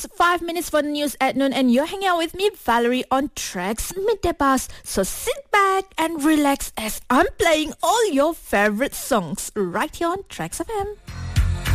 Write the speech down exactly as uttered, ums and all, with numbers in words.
It's five minutes for the news at noon and you're hanging out with me, Valerie, on Tracks Midday Bus. So sit back and relax as I'm playing all your favorite songs right here on Tracks F M.